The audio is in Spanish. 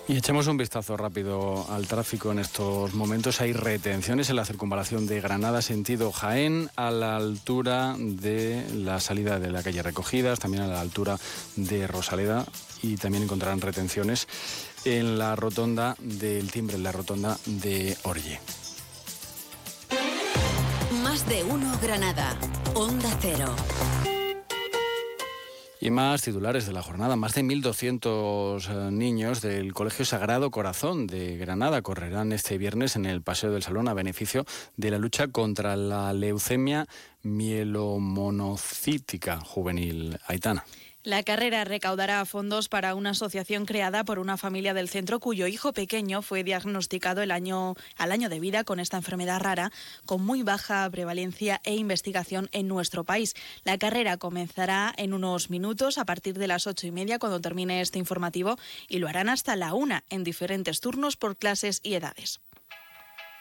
Y echemos un vistazo rápido al tráfico en estos momentos. Hay retenciones en la circunvalación de Granada, sentido Jaén, a la altura de la salida de la calle Recogidas, también a la altura de Rosaleda, y también encontrarán retenciones en la rotonda del Timbre, en la rotonda de Orlle. Más de uno Granada, Onda Cero. Y más titulares de la jornada. Más de 1.200 niños del Colegio Sagrado Corazón de Granada correrán este viernes en el Paseo del Salón a beneficio de la lucha contra la leucemia mielomonocítica juvenil. Aitana. La carrera recaudará fondos para una asociación creada por una familia del centro cuyo hijo pequeño fue diagnosticado al año de vida con esta enfermedad rara, con muy baja prevalencia e investigación en nuestro país. La carrera comenzará en unos minutos a partir de las 8:30 cuando termine este informativo y lo harán hasta la 1 en diferentes turnos por clases y edades.